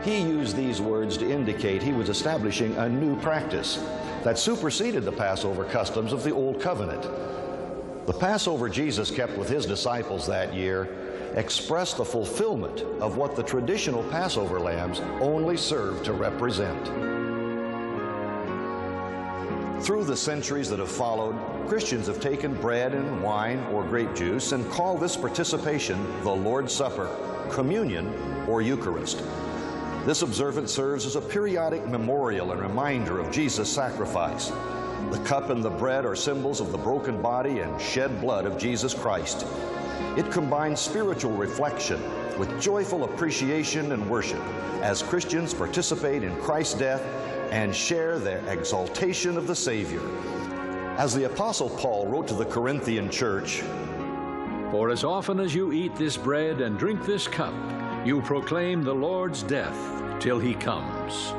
He used these words to indicate he was establishing a new practice that superseded the Passover customs of the Old Covenant. The Passover Jesus kept with his disciples that year expressed the fulfillment of what the traditional Passover lambs only served to represent. Through the centuries that have followed, Christians have taken bread and wine or grape juice and call this participation the Lord's Supper, communion, or Eucharist. This observance serves as a periodic memorial and reminder of Jesus' sacrifice. The cup and the bread are symbols of the broken body and shed blood of Jesus Christ. It combines spiritual reflection with joyful appreciation and worship as Christians participate in Christ's death and share the exaltation of the Savior. As the Apostle Paul wrote to the Corinthian church, "For as often as you eat this bread and drink this cup, you proclaim the Lord's death till He comes."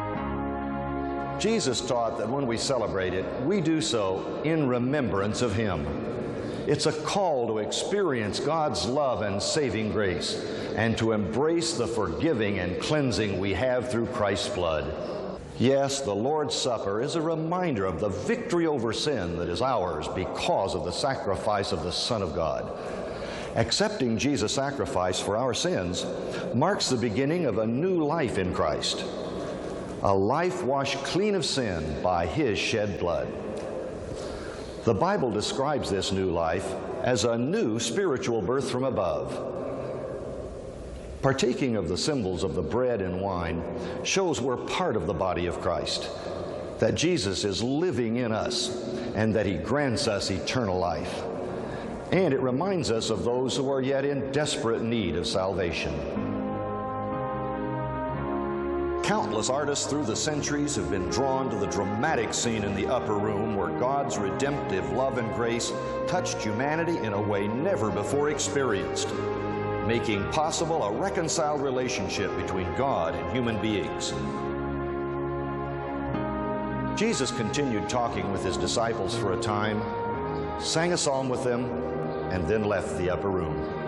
Jesus taught that when we celebrate it, we do so in remembrance of Him. It's a call to experience God's love and saving grace, and to embrace the forgiving and cleansing we have through Christ's blood. Yes, the Lord's Supper is a reminder of the victory over sin that is ours because of the sacrifice of the Son of God. Accepting Jesus' sacrifice for our sins marks the beginning of a new life in Christ, a life washed clean of sin by His shed blood. The Bible describes this new life as a new spiritual birth from above. Partaking of the symbols of the bread and wine shows we're part of the body of Christ, that Jesus is living in us, and that He grants us eternal life. And it reminds us of those who are yet in desperate need of salvation. Countless artists through the centuries have been drawn to the dramatic scene in the upper room where God's redemptive love and grace touched humanity in a way never before experienced, making possible a reconciled relationship between God and human beings. Jesus continued talking with His disciples for a time, sang a psalm with them, and then left the upper room.